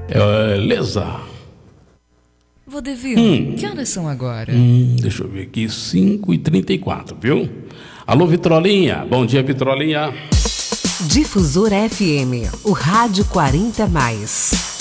Beleza. Vodevil, que horas são agora? Deixa eu ver aqui, 5h34, viu? Alô, Vitrolinha. Bom dia, Vitrolinha. Difusora FM, o rádio 40+.